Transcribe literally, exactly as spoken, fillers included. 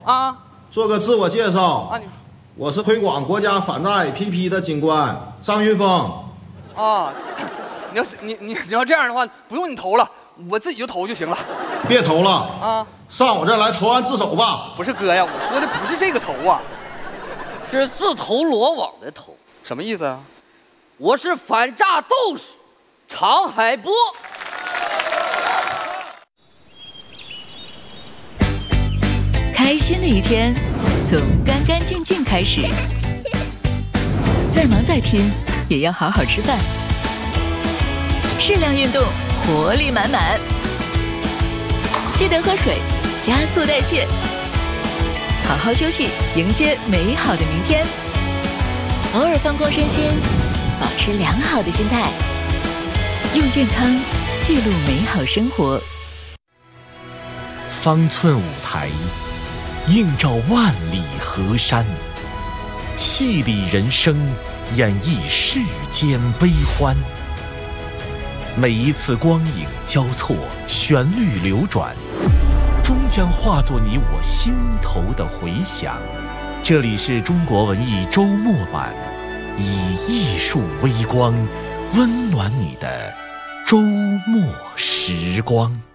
啊， 做个自我介绍啊，你我是推广国家反诈 A P P 的警官张云峰。 啊，你要是你你你要这样的话，不用你投了，我自己就投就行了。 别投了啊， 上我这儿来投案自首吧。 不是哥呀，我说的不是这个投啊， 是自投罗网的投。 什么意思啊？ 我是反诈斗士常海波。 开心的一天从干干净净开始，再忙再拼也要好好吃饭，适量运动，活力满满，记得喝水，加速代谢，好好休息，迎接美好的明天。偶尔放空身心，保持良好的心态，用健康记录美好生活。 方寸舞台映照万里河山，戏里人生，演绎世间悲欢。每一次光影交错，旋律流转，终将化作你我心头的回响。这里是中国文艺周末版，以艺术微光温暖你的周末时光。